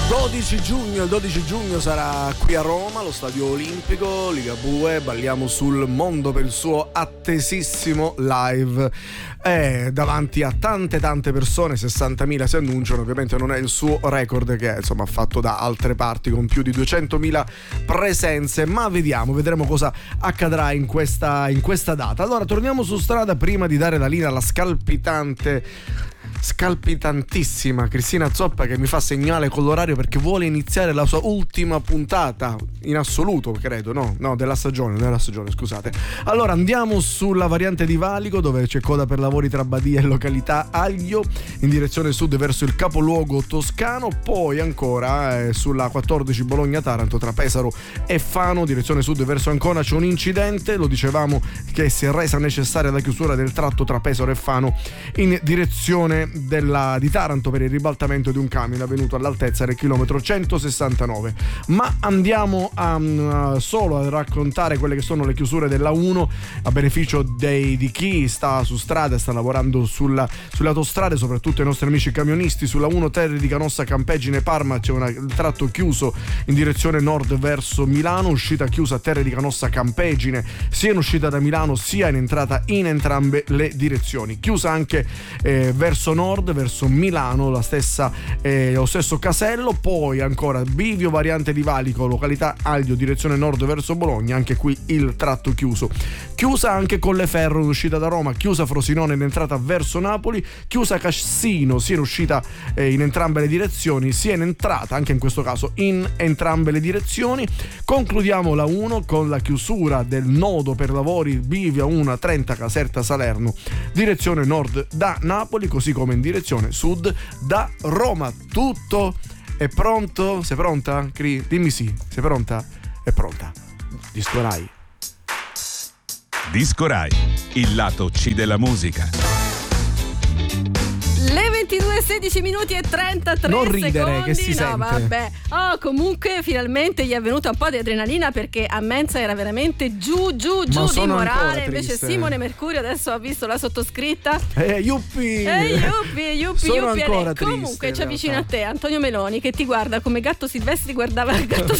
Il 12 giugno sarà qui a Roma, allo Stadio Olimpico, Ligabue, balliamo sul mondo per il suo attesissimo live. Davanti a tante persone, 60.000 si annunciano, ovviamente non è il suo record che insomma ha fatto da altre parti con più di 200.000 presenze, ma vedremo cosa accadrà in questa data. Allora torniamo su strada prima di dare la linea alla scalpitantissima Cristina Zoppa, che mi fa segnale con l'orario perché vuole iniziare la sua ultima puntata in assoluto, credo, no, della stagione, scusate. Allora andiamo sulla variante di Valico, dove c'è coda per lavori tra Badia e località Aglio in direzione sud verso il capoluogo toscano, poi ancora sulla 14 Bologna-Taranto tra Pesaro e Fano direzione sud verso Ancona c'è un incidente, lo dicevamo, che si è resa necessaria la chiusura del tratto tra Pesaro e Fano in direzione di Taranto per il ribaltamento di un camion avvenuto all'altezza del chilometro 169. Ma andiamo solo a raccontare quelle che sono le chiusure della 1 a beneficio di chi sta su strada e sta lavorando sulle autostrade, soprattutto i nostri amici camionisti. Sulla 1 Terri di Canossa, Campegine, Parma c'è il tratto chiuso in direzione nord verso Milano, uscita chiusa a Terri di Canossa, Campegine, sia in uscita da Milano sia in entrata in entrambe le direzioni. Chiusa anche verso nord, verso Milano, lo stesso casello. Poi ancora bivio variante di Valico, località Aglio, direzione nord verso Bologna, anche qui il tratto chiuso. Chiusa anche Colleferro in uscita da Roma, chiusa Frosinone in entrata verso Napoli, chiusa Cassino sia in uscita in entrambe le direzioni sia in entrata, anche in questo caso in entrambe le direzioni. Concludiamo la 1 con la chiusura del nodo per lavori bivio 1 Trenta Caserta Salerno, direzione nord da Napoli, così come in direzione sud da Roma. Tutto è pronto? Sei pronta? Dimmi sì, sei pronta? È pronta. Disco Rai. Disco Rai, il lato C della musica. Le 22, 16 minuti e 33 non ridere, secondi. che si sente. Vabbè. Comunque finalmente gli è venuta un po' di adrenalina, perché a Mensa era veramente giù di morale. Invece Simone Mercurio adesso ha visto la sottoscritta. Yuppi. Sono ancora triste. Comunque c'è vicino a te Antonio Meloni che ti guarda come Gatto Silvestri guardava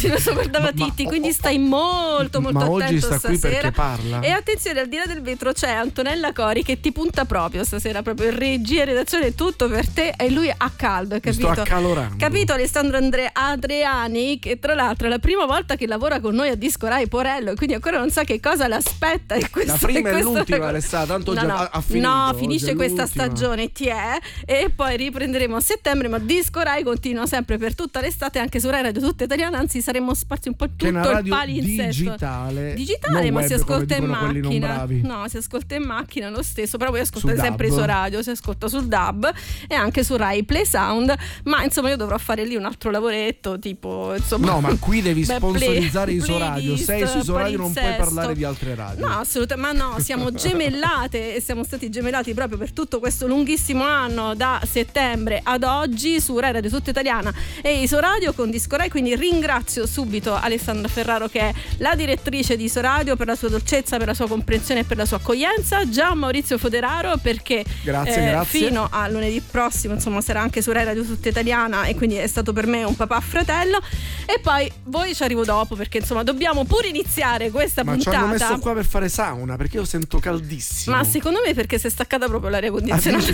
Titti, quindi stai molto ma attento oggi sta stasera. Qui perché parla. E attenzione, al di là del vetro c'è Antonella Cori che ti punta proprio stasera, proprio regia, redazione, tutto per te, e lui a caldo, hai capito? Sto accalorando. Capito Alessandro Adriani, che tra l'altro è la prima volta che lavora con noi a Disco Rai, Porello, e quindi ancora non sa che cosa l'aspetta in questa, la prima e l'ultima, Alessandro, tanto ha finito. No, finisce questa stagione, e poi riprenderemo a settembre, ma Disco Rai continua sempre per tutta l'estate anche su Rai Radio Tutta Italiana, anzi saremo sparsi un po' tutto il palinsesto digitale, ma si ascolta in macchina. No, si ascolta in macchina lo stesso, però voi ascoltate sempre su radio, si ascolta sul DAB e anche su Rai Play Sound. Ma insomma io dovrò fare lì un altro lavoretto, tipo insomma. No, ma qui devi sponsorizzare Isoradio. Sei su Isoradio, non puoi parlare di altre radio. No, assolutamente, ma no, siamo gemellate e siamo stati gemellati proprio per tutto questo lunghissimo anno, da settembre ad oggi, su Rai Radio Tutta Italiana e Isoradio con Disco Rai. Quindi ringrazio subito Alessandra Ferraro, che è la direttrice di Isoradio, per la sua dolcezza, per la sua comprensione e per la sua accoglienza. Gian Maurizio Foderaro, perché grazie. Fino a lunedì prossimo insomma sarà anche su Rai Radio Tutta Italiana, e quindi è stato per me un papà fratello. E poi voi ci arrivo dopo, perché insomma dobbiamo pure iniziare questa puntata. Ma ci hanno messo qua per fare sauna, perché io sento caldissimo. Ma secondo me perché si è staccata proprio l'aria condizionata.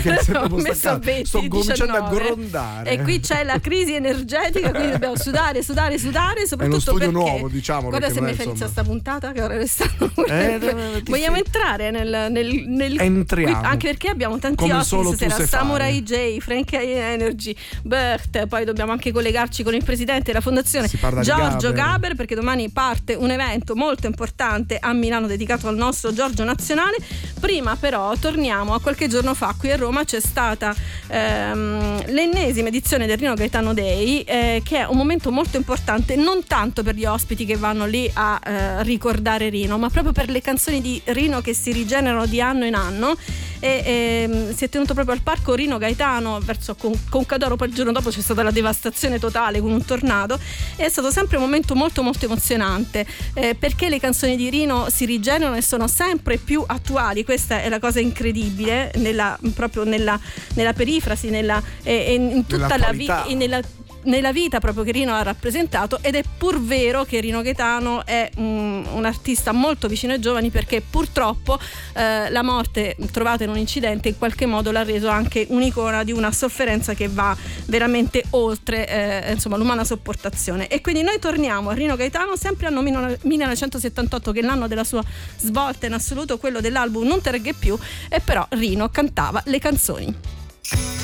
Sto cominciando a grondare. E qui c'è la crisi energetica, quindi dobbiamo sudare, soprattutto è uno studio perché nuovo, diciamo. Guarda se mi fai iniziare sta puntata, che ora restano. Vogliamo entrare nel entriamo. Anche perché abbiamo tanti come ospiti stasera, Samurai fare. J, Frank Energy, Bert, poi dobbiamo anche collegarci con il presidente della fondazione Giorgio Gaber, perché domani parte un evento molto importante a Milano dedicato al nostro Giorgio Nazionale. Prima però torniamo a qualche giorno fa. Qui a Roma c'è stata l'ennesima edizione del Rino Gaetano Day, che è un momento molto importante, non tanto per gli ospiti che vanno lì a ricordare Rino, ma proprio per le canzoni di Rino che si rigenerano di anno in anno. E si è tenuto proprio al parco Rino Gaetano verso Concadoro. Poi il giorno dopo c'è stata la devastazione totale con un tornado, e è stato sempre un momento molto emozionante, perché le canzoni di Rino si rigenerano e sono sempre più attuali. Questa è la cosa incredibile proprio nella perifrasi, in tutta la vita, nella vita proprio che Rino ha rappresentato, ed è pur vero che Rino Gaetano è un artista molto vicino ai giovani, perché purtroppo la morte trovata in un incidente in qualche modo l'ha reso anche un'icona di una sofferenza che va veramente oltre insomma l'umana sopportazione. E quindi noi torniamo a Rino Gaetano sempre all'anno 1978, che è l'anno della sua svolta in assoluto, quello dell'album Non te regge più, e però Rino cantava le canzoni.